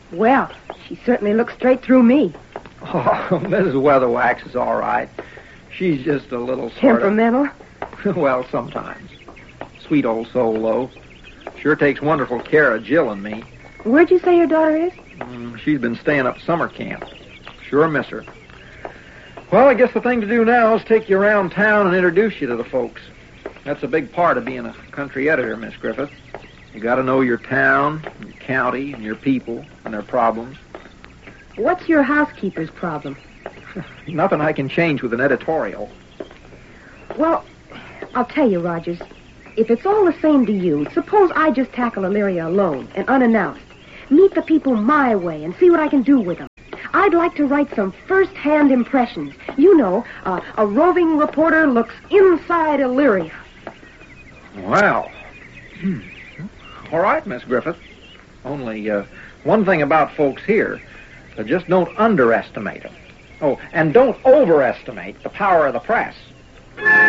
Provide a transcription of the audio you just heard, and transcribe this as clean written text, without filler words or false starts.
Well, she certainly looks straight through me. Oh, Mrs. Weatherwax is all right. She's just a little Temperamental? Well, sometimes. Sweet old soul, though. Sure takes wonderful care of Jill and me. Where'd you say your daughter is? She's been staying up summer camp. Sure miss her. Well, I guess the thing to do now is take you around town and introduce you to the folks. That's a big part of being a country editor, Miss Griffith. You got to know your town, your county, and your people and their problems. What's your housekeeper's problem? Nothing I can change with an editorial. Well, I'll tell you, Rogers. If it's all the same to you, suppose I just tackle Illyria alone and unannounced. Meet the people my way and see what I can do with them. I'd like to write some first-hand impressions. You know, a roving reporter looks inside Illyria. Well, all right, Miss Griffith. Only one thing about folks here. Just don't underestimate them. Oh, and don't overestimate the power of the press.